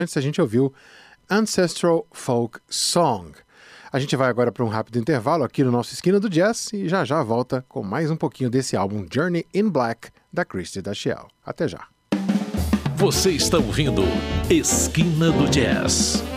Antes a gente ouviu Ancestral Folk Song. A gente vai agora para um rápido intervalo aqui no nosso Esquina do Jazz e já já volta com mais um pouquinho desse álbum Journey in Black da Christy Dashiell. Até já. Você está ouvindo Esquina do Jazz.